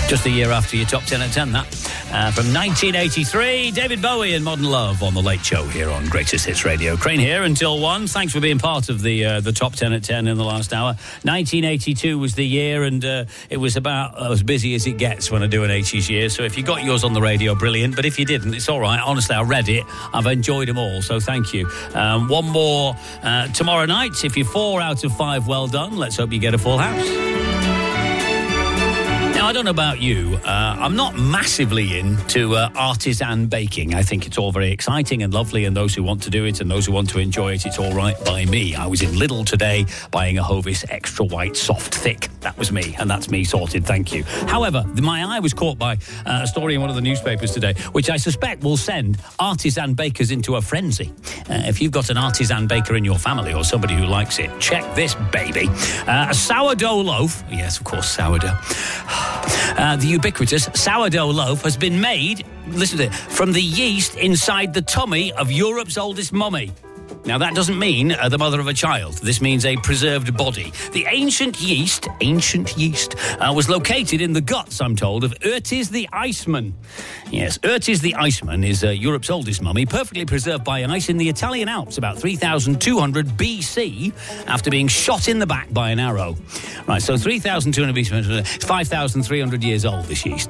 Just a year after your top 10 at 10, that. From 1983, David Bowie and Modern Love on The Late Show here on Greatest Hits Radio. Crane here until 1. Thanks for being part of the top 10 at 10 in the last hour. 1982 was the year, and it was about as busy as it gets when I do an 80s year. So if you got yours on the radio, brilliant. But if you didn't, it's all right. Honestly, I read it. I've enjoyed them all, so thank you. One more tomorrow night. If you're 4 out of 5, well done. Let's hope you get a full house. Now, I don't know about you. I'm not massively into artisan baking. I think it's all very exciting and lovely, and those who want to do it and those who want to enjoy it, it's all right by me. I was in Lidl today buying a Hovis Extra White Soft Thick. That was me, and that's me sorted, thank you. However, my eye was caught by a story in one of the newspapers today, which I suspect will send artisan bakers into a frenzy. If you've got an artisan baker in your family or somebody who likes it, check this baby. A sourdough loaf, yes, of course, sourdough. The ubiquitous sourdough loaf has been made, listen to it, from the yeast inside the tummy of Europe's oldest mummy. Now, that doesn't mean the mother of a child. This means a preserved body. The ancient yeast, was located in the guts, I'm told, of Urtis the Iceman. Yes, Urtis the Iceman is Europe's oldest mummy, perfectly preserved by ice in the Italian Alps about 3,200 BC after being shot in the back by an arrow. Right, so 3,200 BC, 5,300 years old, this yeast.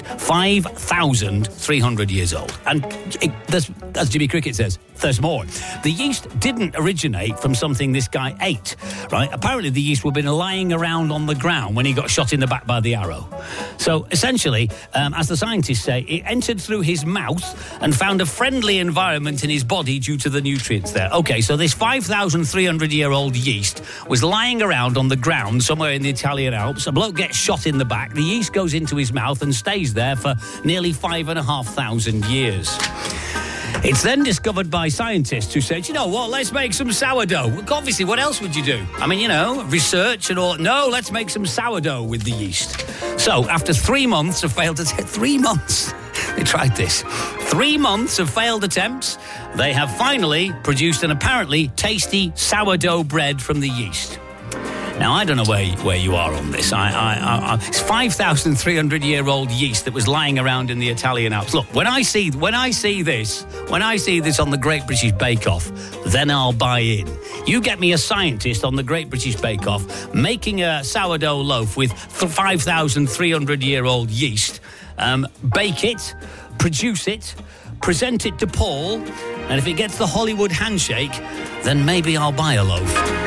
5,300 years old. And as Jimmy Cricket says, there's more. The yeast didn't originate from something this guy ate, right? Apparently the yeast would have been lying around on the ground when he got shot in the back by the arrow. So essentially, as the scientists say, it entered through his mouth and found a friendly environment in his body due to the nutrients there. Okay, so this 5,300-year-old yeast was lying around on the ground somewhere in the Italian Alps. A bloke gets shot in the back. The yeast goes into his mouth and stays there for nearly 5,500 years. It's then discovered by scientists who said, you know what, let's make some sourdough. Obviously, what else would you do? I mean, you know, research and all. No, let's make some sourdough with the yeast. So, after 3 months of failed attempts, 3 months, they tried this. 3 months of failed attempts, they have finally produced an apparently tasty sourdough bread from the yeast. Now, I don't know where you are on this. It's 5,300-year-old yeast that was lying around in the Italian Alps. Look, when I see this on the Great British Bake Off, then I'll buy in. You get me a scientist on the Great British Bake Off making a sourdough loaf with 5,300-year-old yeast, bake it, produce it, present it to Paul, and if it gets the Hollywood handshake, then maybe I'll buy a loaf.